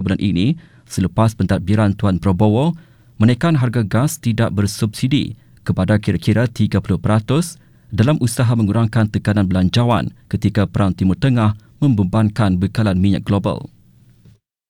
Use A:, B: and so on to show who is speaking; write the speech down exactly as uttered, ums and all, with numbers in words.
A: bulan ini selepas pentadbiran Tuan Prabowo menaikkan harga gas tidak bersubsidi kepada kira-kira tiga puluh peratus dalam usaha mengurangkan tekanan belanjawan ketika Perang Timur Tengah membebankan bekalan minyak global.